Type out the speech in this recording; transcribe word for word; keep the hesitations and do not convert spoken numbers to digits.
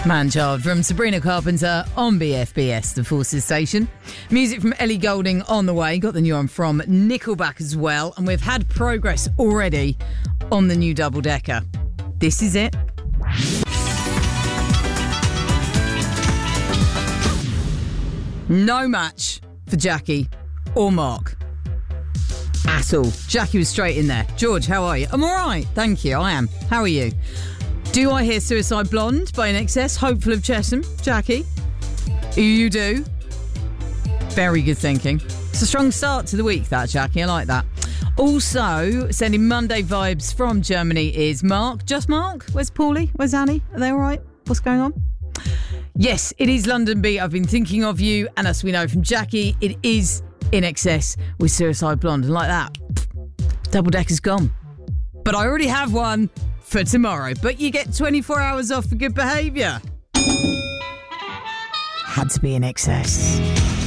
Man-Child from Sabrina Carpenter on B F B S, the Forces station. Music from Ellie Goulding on the way. Got the new one from Nickelback as well. And we've had progress already on the new double-decker. This is it. No match for Jackie or Mark at all. Jackie was straight in there. George, how are you? I'm all right, thank you. I am. How are you? Do I hear Suicide Blonde by I N X S? Hopeful of Chesham. Jackie? You do? Very good thinking. It's a strong start to the week, that, Jackie. I like that. Also, sending Monday vibes from Germany is Mark. Just Mark? Where's Paulie? Where's Annie? Are they all right? What's going on? Yes, it is London Beat. I've been thinking of you. And as we know from Jackie, it is I N X S with Suicide Blonde. And like that, double decker's gone. But I already have one for tomorrow. But you get twenty-four hours off for good behaviour. Had to be I N X S.